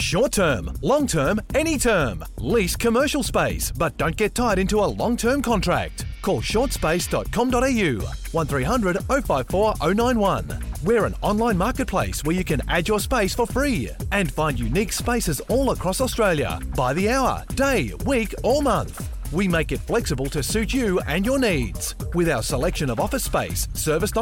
Short term, long term, any term. Lease commercial space, but don't get tied into a long-term contract. Call shortspace.com.au 1300 054 091. We're an online marketplace where you can add your space for free and find unique spaces all across Australia by the hour, day, week or month. We make it flexible to suit you and your needs with our selection of office space, serviced